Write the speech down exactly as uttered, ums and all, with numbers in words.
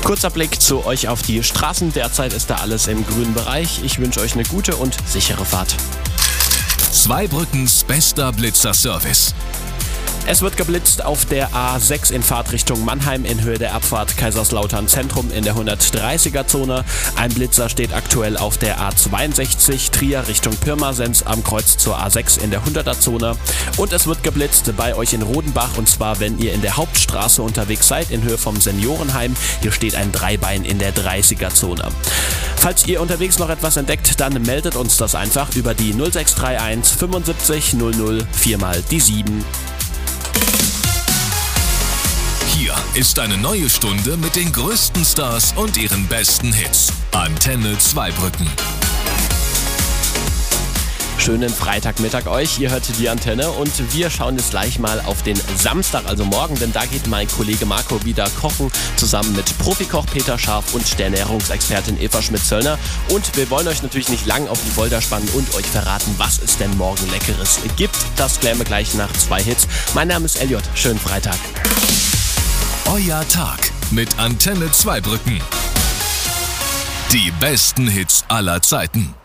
Kurzer Blick zu euch auf die Straßen. Derzeit ist da alles im grünen Bereich. Ich wünsche euch eine gute und sichere Fahrt. Zweibrückens bester Blitzerservice. Es wird geblitzt auf der A sechs in Fahrtrichtung Mannheim in Höhe der Abfahrt Kaiserslautern Zentrum in der hundertdreißiger Zone. Ein Blitzer steht aktuell auf der A zweiundsechzig Trier Richtung Pirmasens am Kreuz zur A sechs in der hunderter Zone. Und es wird geblitzt bei euch in Rodenbach, und zwar wenn ihr in der Hauptstraße unterwegs seid in Höhe vom Seniorenheim. Hier steht ein Dreibein in der dreißiger Zone. Falls ihr unterwegs noch etwas entdeckt, dann meldet uns das einfach über die null sechs drei eins fünfundsiebzig null null vier mal die sieben. Hier ist eine neue Stunde mit den größten Stars und ihren besten Hits. Antenne Zweibrücken. Schönen Freitagmittag euch, ihr hört die Antenne und wir schauen jetzt gleich mal auf den Samstag, also morgen, denn da geht mein Kollege Marco wieder kochen, zusammen mit Profikoch Peter Scharf und der Ernährungsexpertin Eva Schmidt-Zöllner. Und wir wollen euch natürlich nicht lang auf die Folter spannen und euch verraten, was es denn morgen Leckeres gibt. Das klären wir gleich nach zwei Hits. Mein Name ist Elliot, schönen Freitag. Euer Tag mit Antenne Zweibrücken. Die besten Hits aller Zeiten.